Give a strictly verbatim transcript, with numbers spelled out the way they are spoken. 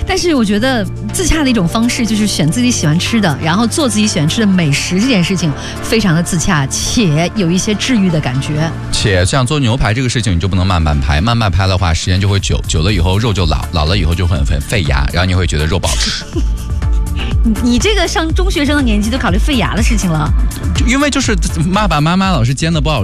但是我觉得自洽的一种方式就是选自己喜欢吃的，然后做自己喜欢吃的美食，这件事情非常的自洽，且有一些治愈的感觉。 且像做牛排这个事情，你就不能慢慢拍，慢慢拍的话，时间就会久，久了以后肉就老，老了以后就会很费牙，然后你会觉得肉不好吃。 你这个上中学生的年纪都考虑费牙的事情了？ 因为就是爸爸妈妈老是煎的不好